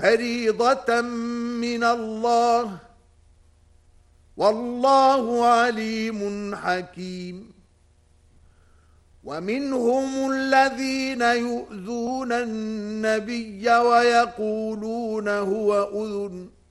فريضة من الله والله عليم حكيم ومنهم الذين يؤذون النبي ويقولون هو أذن